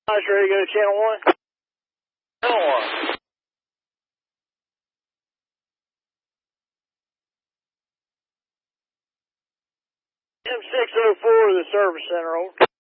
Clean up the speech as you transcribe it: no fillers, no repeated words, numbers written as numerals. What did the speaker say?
I was ready to go to channel 1. Channel 1. M604 the service center, over.